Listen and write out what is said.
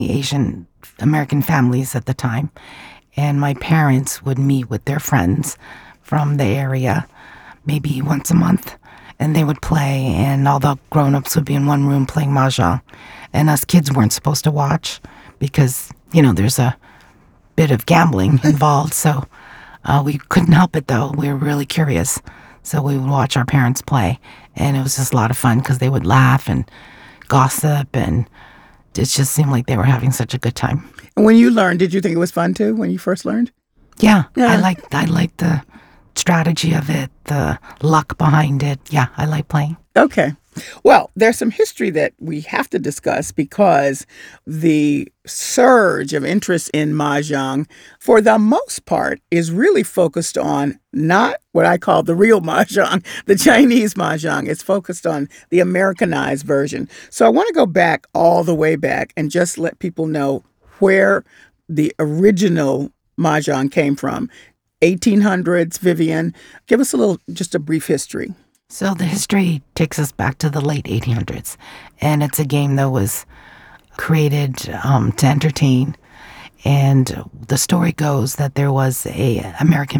Asian American families at the time. And my parents would meet with their friends from the area maybe once a month. And they would play, and all the grown-ups would be in one room playing mahjong. And us kids weren't supposed to watch because, there's a bit of gambling involved. So we couldn't help it, though. We were really curious. So we would watch our parents play. And it was just a lot of fun because they would laugh and gossip, and it just seemed like they were having such a good time. And when you learned, did you think it was fun, too, when you first learned? Yeah. I liked the strategy of it, the luck behind it. Yeah, I like playing. Okay. Well, there's some history that we have to discuss because the surge of interest in mahjong, for the most part, is really focused on not what I call the real mahjong, the Chinese mahjong. It's focused on the Americanized version. So I want to go back all the way back and just let people know where the original mahjong came from. 1800s, Vivian. Give us just a brief history. So the history takes us back to the late 1800s, and it's a game that was created to entertain. And the story goes that there was a American